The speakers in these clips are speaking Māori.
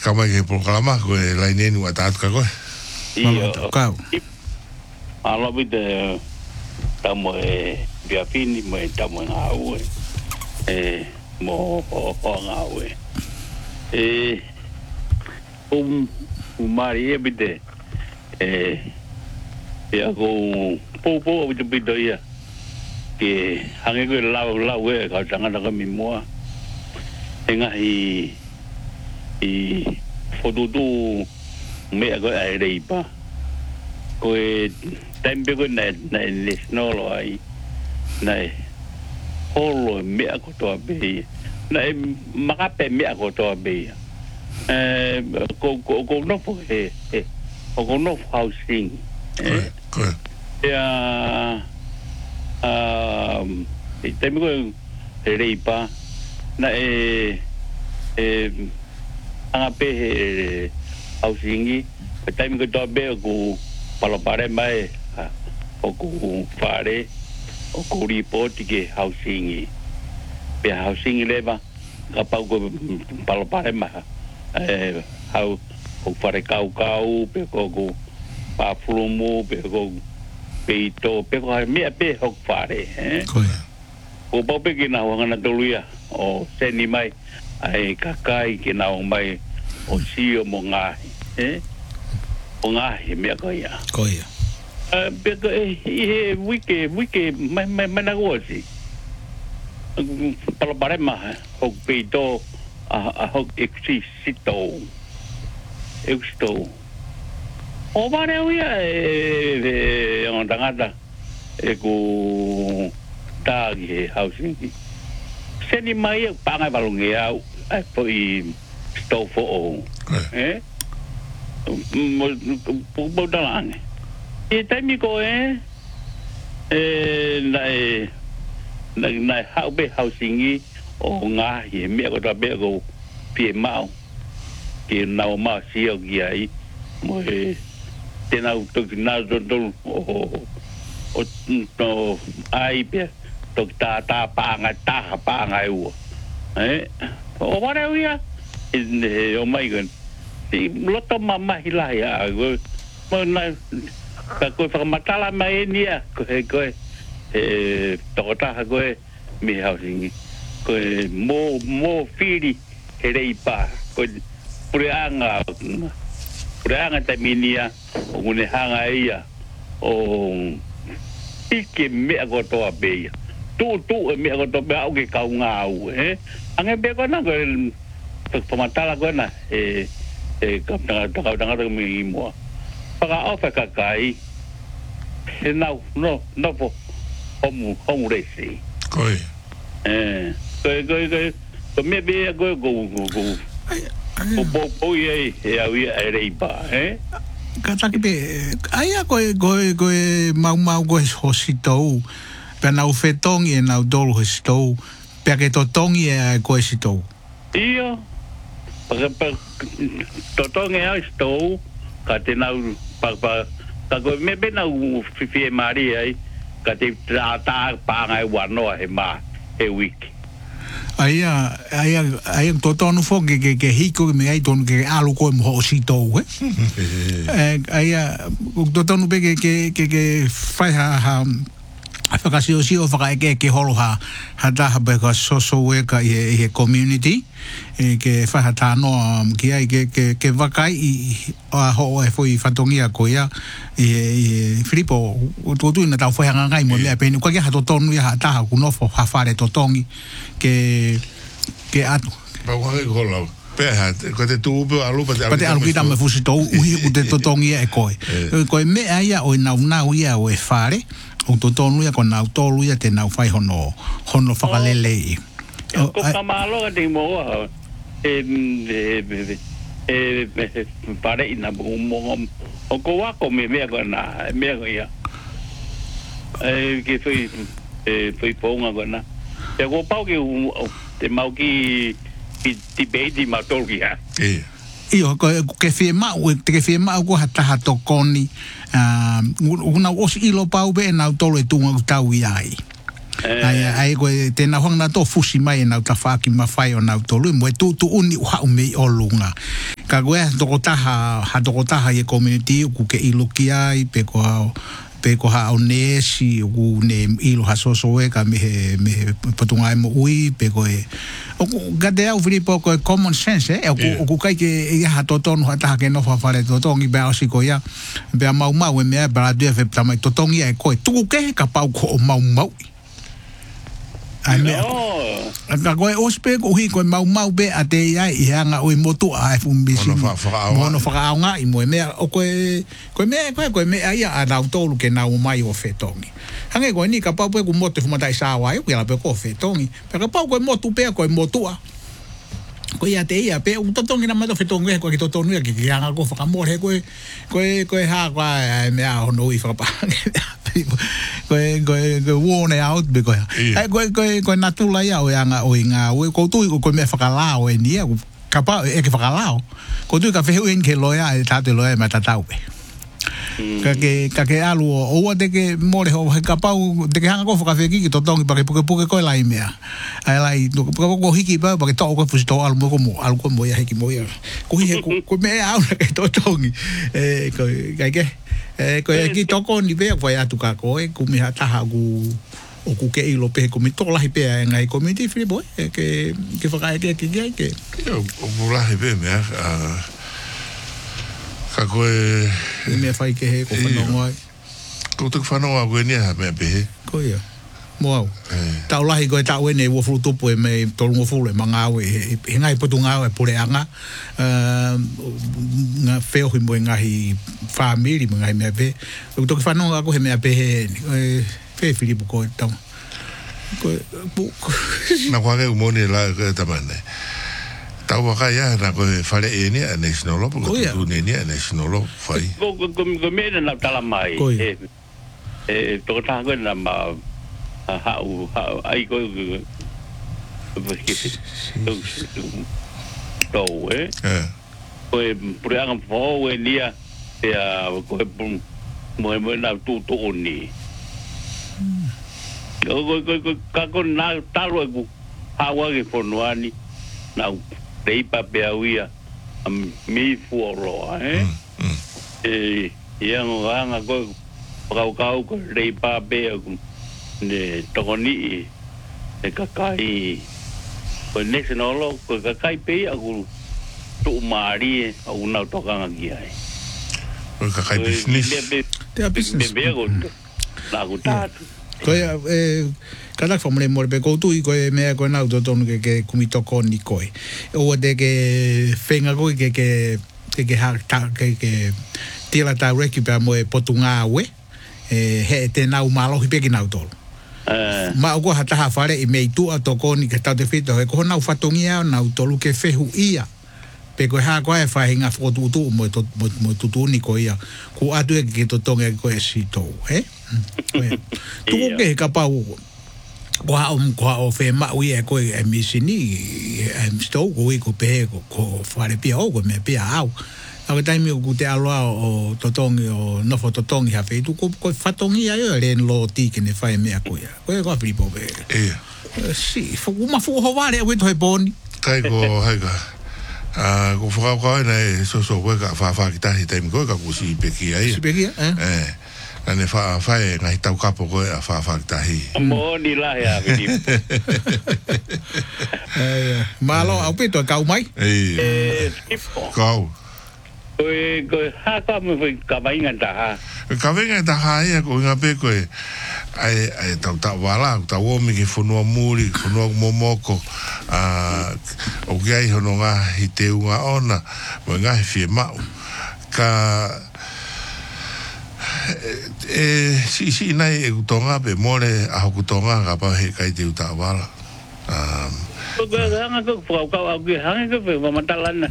kama ke programa ko e la nenu atat ka ko. Ka. Ala bide tamo e via fini mo tamo na u mo o na u Maria bide ya go po bide ya ke hange ko lau e ka tanga na mi mo enga i fodudu me go ai rei pa ko tembe ko na no lo ai na holo me ko to be na makape me ko to be ko no po ko no housing ya tembe ko rei pa na anga pe housing ko time ko to be ko palo pare mai o ko fare o ko report ke housing pe housing leva ka pa ko palo pare mai how o fare kau pe ko pa flumo pe ko pe to pe ko me pe ho fare ko pa pe ke na ngana toluia o seni mai ai kakai ke na mai o si o monga o nga me ko ya pero wiki mai na go si para para ma o peito a ho exito o bare uia on tangata ko tagi housing seni mai panga balungia ai foi stofo mo dalang time ko na how be housing o nga ye me ko be ko pie mau ke na ma si o ai mo te na to o to ai be to ta pa nga u o bare uia o my god si loto mama hilaya go mo na ka ko fa matala mai nia ko to ta ko mi housing ko mo fili reipa ko pureanga taminia o ne hanga ia o ike me ko to abeia tu me ko to ba o ke ka nga u ange be ko na ko fa matala ko na ka tanga mi mo para ofa kakai no po homu resi koi ko me be go bo ye ya wi ai ba kata ke aya ko mau go hosito pena o fetong e na dol hosito pe to tongi e ko hosito io totong e sto ka te nau pa ka ko me be na fi mari ai ka te ta pa ngai wano he ma e week aya toto no fo ke hiko me ai ton ke alu ko mo sito aya toto no be ke fai ha afakasi o si o faka ke holo ha ta ha be ka so we ka e community ke fa ta no ki ai ke vakai a ho e foi fatongia ko ya Filipo to tu na ta foi hanga ngai mo le pe ni ko ke ha to tonu ya ta ha ku no fo ha fare to tongi ke atu ba ko ko la pe ha ko te tu pe alu pa te alu ki ta me fusito u te to tongi e ko me ai o na ia o e fare o to tonu ia con autolu ia te nau fai hono whakalele ko kamalo de mo pare ina mo o ko wa ko me ko na me ko ia que foi ponga gona te go pau que te mau ki ti beidi matolgi ha io ke firma ko hata to koni una os ilo pau be na tolo tunga tau ai ai ko te na hong na to fusi mai na ta fa ki ma fai o na tolo mo tu uni ha me o lunga ka koe ha toko taha i community ku ke ilokia i pe ko ha o nesi ku ne ilo ha soso e ka me patunga mo ui pe ko e o ga de au filipo ko common sense o ku kai ke ha totonu ha ta ke no fa fare totongi ba si ko ya be mau e me ba de fe tama totongi e ko tu ke ka pau ko mau Aka koe ospe ko hi koe mau be a te ia i hanga o i motu a e fumbisi. Mono whakaaonga i moe mea. O koe mea ia a nau tolu ke nau mai o whetongi. Hange koe ni ka pau koe ku motu fumatai sāwai o kia pe ko whetongi. Pe ka pau koe motu pea koe motu a. Koe ia te ia pe o totongi na mato whetongi e koe ki totonu ia ki hanga ko whakamore koe haa koe mea hono i whakapange. Koe wone out be koe. Koe natula ia o anga o inga ko tu ko me whakalao e nia ka pa e ke whakalao. Ko tu ka whehu en ke loia e tate loia ma tatau pe. Ka ke alu o ua te ke more ho ka pau te ke hanga ko whakawheki ki totongi pa ke puke koe lai mea. Ai lai ko hiki pa ke tau koe fusito alu ko mo ia hiki mo ia. Ko hi ko me au na ke totongi. Kai ke ko e ki toko ni pe ko atu ka ko e ku mi hataha ku o ku ke ilo pe ko mi tola hi pe ngai community free boy ke whakai ke o mulahi pe mea ka koe me fai ke he ko whanonga ko tuk whanonga koe nia mea pe he ko ia moau tau lahi koe tau ene ua fulu tupu e me tolungo fulu e manga au e ngai putu ngau e pure anga nga wheo hi moe ngahi whamiri mo ngahi mea pe o toki whanonga ko he mea pe he pe Filipu koe tau na kwake umoni la koe tamane tau waka ia na koe whare e ni a national law ko tu ni a national law whai ko mea na tala mai toko taha koe na ma hau ai koe tau koe pure anga whao e nia koe moe na tu oni ka koe na talo e ku hawa ke whonuani na reipa pe auia mi fuoroa iango anga koe pakau ko reipa pe ne tokoni e kakai ko national law ko kakai pe aku tu mari au na tokanga giai ko kakai business te business be go na go tatu ko kada famole mo be ko tu ko me ko na auto ton ke kumito kon ni ko o de ke fenga ko ke ha ta ke tira ta recuper mo potunga we he te na umalo hi pe ki na auto ma o hata ha fare i mei tu a toko ni ke tau te fito e ko na ufatongia na utolu ke fehu ia pe ko ha ko e fa hinga fotu tu mo tu ni ko ia ku atu e ke to tonga ko e sito tu ke ka pa ko o fe ma ui e ko e misini e sto ko pe ko fare pia o ko me pia au Ako taimi o kute aloa o totongi o nofo totongi hape tu ko fatongi ya yo len lo tiki ne fai mea koia. Koe ko Filipo be. Si, uma fu ho vale we to boni. Tai ko haiga. Ko fo ko na so we ka fa ki tahi taimi ko ka kusi peki ai. Si peki Ane fa ngai tau kapo ko a fa ki tahi. Moni la ya Filipo. Malo au pito ka umai. Kau. Ko haka me foi kavainga taha. Kavainga taha ia ko nga pe ko ai tau wala tau o mi ki funua muri funua momoko o gai hono nga hiteu nga ona mo nga fie mau ka si nai e kutonga pe more a kutonga ka pa he kai te uta wala ko nga ko ka ko hanga ko fa matalana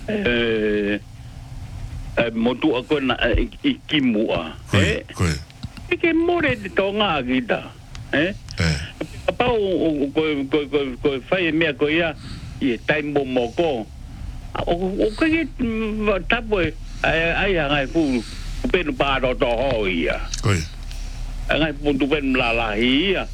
motu ako na ikimua ke more de tonga kita apa ko fai me ko ya e taimbo moko o ke tapo ai ngai fu pen pa do hoia ngai puntu pen la hia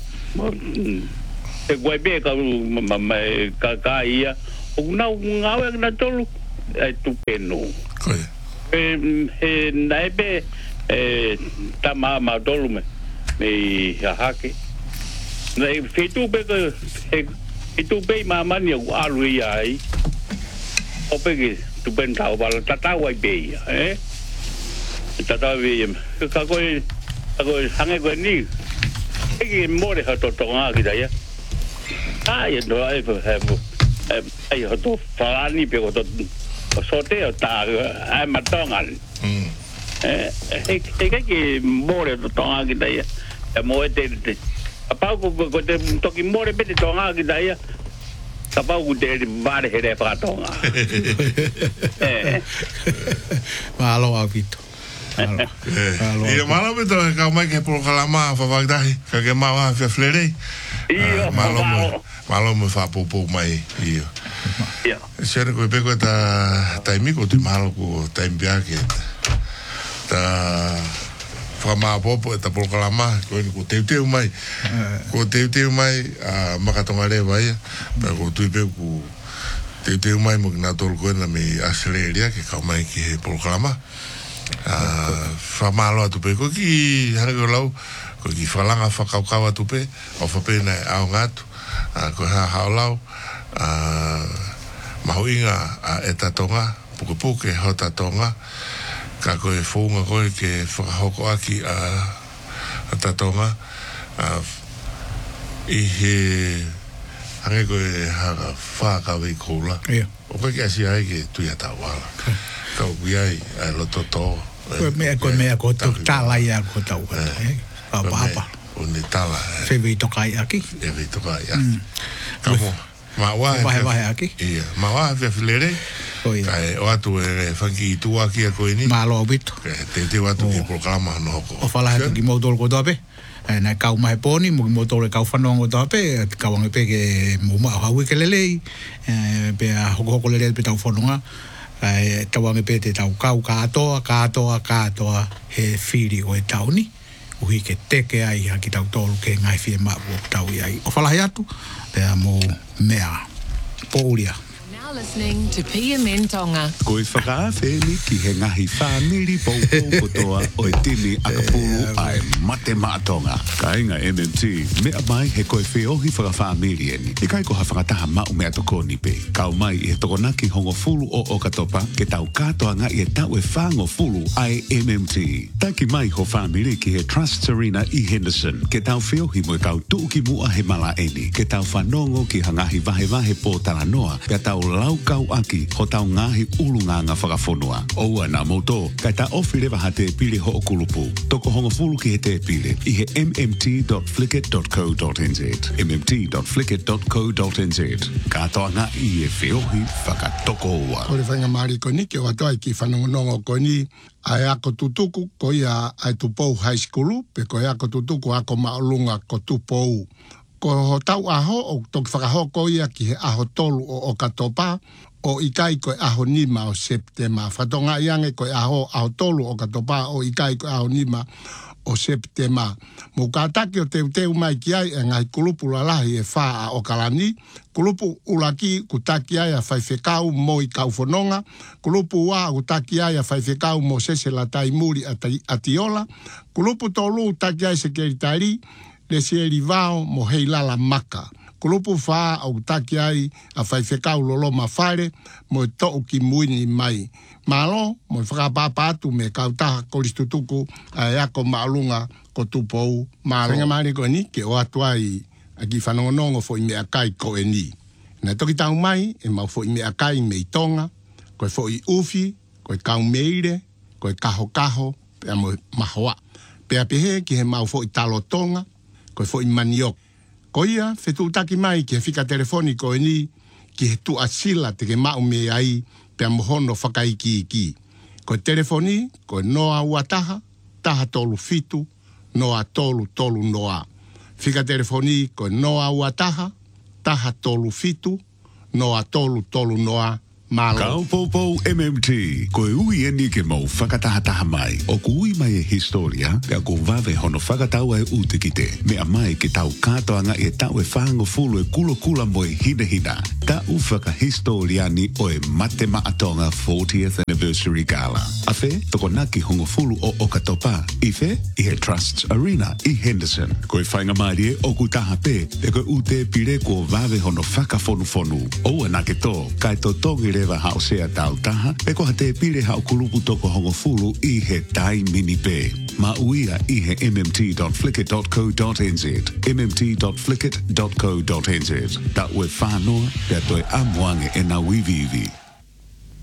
e goi be ka ia o na ngawe na tolu ai tu peno Koe. he naibe tama ma dolume me hake nei fetu be itu be mama ni alu ai o pege tu ben tau bala tata wai be tata be ka ko hange ko ni e more ha to nga ki dai ai no ai ai ha to falani pe ko to sote o ta ai matongan que more to nga ki dai mo te apa ko te toki more be te nga ki dai apa ko te bare here pa tonga malo avito Ia malo beto ka mai ke por kalama fa bagdahi ka ke ma fa flere. Malo mo fa popo mai ia. Ia. Sere ko pego ta miko tu malo ko ta imbiake. Ta fa ma popo ta por kalama ko ni ko te mai. Ko te mai makatonga le vai. Pa ko tu pe ko te mai mo na tol ko na mi aceleria ke ka mai ke por kalama. Fa malo tu pe ko ki hargo lau ko ki falanga fa kau tu pe o fa pe na au ngatu ko ha lau mahuinga eta tonga puke ho ta tonga ka ko e funga ko ke fa hoko aki ta tonga i he hange ko ha fa ka vi kola o ko ki asi ai ke tu ya ta wala ka uiai lo toto ko to tala ia ko tau apa o ni tala se vi to kai aki kamo ma wa aki ia ma wa ve filere kai o atu e fanki tu aki ko ni malo bito te watu ki programa no ko o fala ki mo dol ko dobe na kau mai poni mo tole kau fanongo dobe kawang pe ke mo ma hawi ke lele pe hoko lele pe tau fononga ai tawang pe te tau kau katoa he firi o e tauni uhi ke teke ai ha ki tau tolu ke ngai fie ma o tau ai o fala hiatu pe mo mea poulia. Listening to PMN Tonga. Koe whakaawheni ki he ngahi whāmiri pou kotoa o e tini akapuru ai mate maatonga. Ka inga MMT, mea mai he koe whiohi whakawhāmiri eni. I kai ko ha whakataha mau mea toko nipe. Kau mai i he tokonaki hongo fulu o Okatopa, ke tau katoa nga i e tau e whango fulu ai MMT. Taki mai ho whāmiri ki he Trust Serena i Henderson, ke tau whiohi mo e kau tuuki mua he mala eni. Ke tau whanongo ki hangahi vahe po taranoa, ke tau lau kau aki ho tau ngahi ulunga nga whakafonua. Oua na moto, kai ta ofi lewa ha te pile ho o kulupu. Toko hongo fulu ki he te pile i he mmt.flickit.co.nz mmt.flickit.co.nz Katoa nga i e whiohi whakatoko ua. Kore whainga maari ko ni, ke watoa i ki whanongonongo ko ni, ai ako tutuku ko ia ai tupou high school, pe ko ia ako tutuku ako maolunga ko tupou. Ko ho tau aho o toki whakahoko ia ki he aho tolu o Okatopa o ikai koe aho nima o Septema. Whatonga iange koe aho tolu o Okatopa o ikai koe aho nima o Septema. Mo kātaki o teu mai ki ai e ngai kulupu lalahi e whaa o Kalani. Kulupu ulaki kutaki ai a whaiwhekau mo i kauwhanonga. Kulupu wā kutaki ai a whaiwhekau mo Sesela Taimuri Atiola. Kulupu tolu utaki ai se keritari le sieri vao mo hei lala maka. Kulupu whaa au taki ai a whaiwhekau lolo mawhare mo e to'u ki muini mai. Malo mo i whakapapatu me kautaha koristutuku a eako maalunga ko tupou. Malo. Whenga maare ko ni ke o atuai a ki whanongonongo fo i mea kai ko e ni. Na toki tau mai e mau fo i mea kai me i tonga, ko e fo i ufi, ko e kau meire, ko e kaho, pe a mo mahoa. Pe a pehe ki he mau fo i talo tonga, ko e fo i maniok. Ko ia, whetu utaki mai ki he whika telefoni ko e ni, ki he tu asila te ke mau me ai, pe a mohono whakaiki iki. Ko e telefoni, ko e noa uataha, taha tolu fitu, noa tolu noa. Whika telefoni, ko e noa uataha, taha tolu fitu, noa tolu noa, Malo. Kaupopo MMT, koe ui eni ke mau whakatahataha mai. O kui mai e historia, pia ko vave hono whakatau e ute ki te. Mea mai ke tau katoanga e tau e whango fulu e kula mo e hina. Ta u whakahistoriani o e Mate Maatonga 40th Anniversary Gala. Afe, toko naki hongo fulu o Okatopa. Ife, i he Trusts Arena i Henderson. Koe whainga mai e o kutaha pe, e koe ute pire ko vave hono whakafonu. O anake tō, kai to tongi rewa hao sea tau taha, e ko hate pire hao kulupu toko hongo fulu i he tai mini pe. Ma uia i he mmt.flickr.co.nz, mmt.flickr.co.nz. Ta ue whānoa, pia toi amuange e na wivivi.